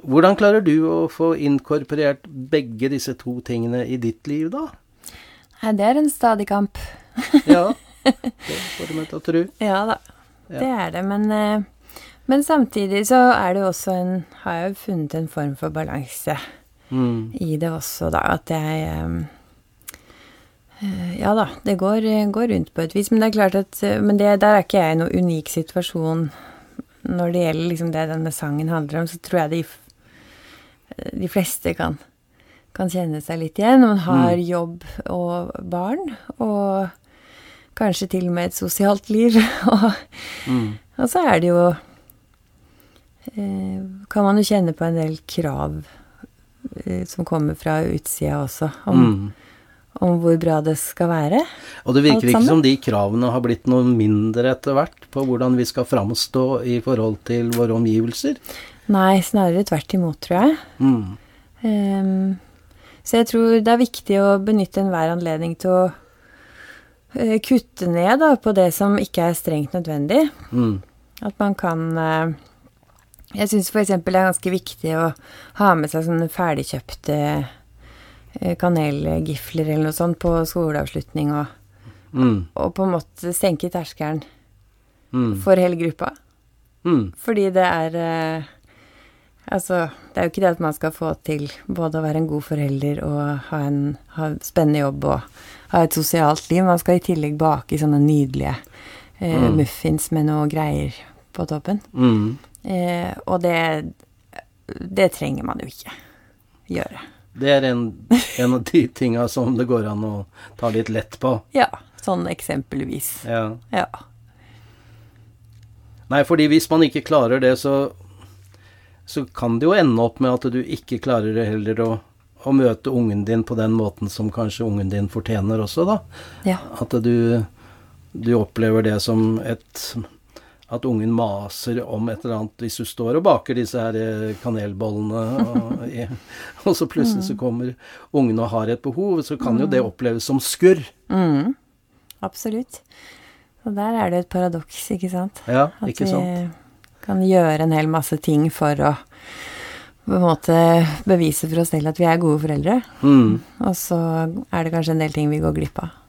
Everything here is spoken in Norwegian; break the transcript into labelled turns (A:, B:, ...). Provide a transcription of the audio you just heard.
A: Hvordan klarer du å få inkorporert begge disse to tingene i ditt liv da?
B: Nei, det en stadig kamp.
A: Ja, det får du meg til å tro.
B: Ja da, det det, men samtidig så det jo også har jeg jo funnet en form for balanse i det også da, at jeg, ja da, det går rundt på et vis, men det klart at, men der ikke jeg i noen unik situasjon når det gjelder liksom det denne sangen handler om, så tror jeg de fleste kan kjenne seg litt igjen. Man har jobb og barn, og kanskje til og med et sosialt liv. Og så det jo, kan man jo kjenne på en del krav som kommer fra utsida også, om hvor bra det skal være. Og det virker ikke som de kravene har blitt noe mindre etter hvert på hvordan vi skal framstå i forhold til våre omgivelser. Nei, snarere tvert imot, tror jeg. Så jeg tror det viktig å benytte enhver anledning til å kutte ned da, på det som ikke strengt nødvendig. At man kan... Jeg synes for eksempel det ganske viktig å ha med seg sånne ferdigkjøpte kanelgifler eller noe sånt på skoleavslutning og på en måte senke terskelen for hele gruppa. Fordi det altså, det jo ikke det at man skal få til både å være en god forelder og ha spennende jobb og ha et sosialt liv. Man skal i tillegg bake sånne nydelige muffins med noe greier på toppen. Og det trenger man jo ikke gjøre. Det en av de tingene som det går an å ta litt lett på. Ja, sånn eksempelvis. Ja. Nei, fordi hvis man ikke klarer det, så kan det jo ende opp med at du ikke klarer det heller å møte ungen din på den måten som kanskje ungen din fortjener også, da. Ja. At du opplever det som at ungen maser om et eller annet hvis du står og baker disse her kanelbollene, og så plutselig så kommer ungen og har et behov, så kan jo det oppleves som skurr. Absolutt. Og der det et paradoks, ikke sant? Ja, ikke sant? At vi kan gjøre en hel masse ting for å på en måte bevise for oss selv at vi gode foreldre. Og så det kanskje en del ting vi går glipp av.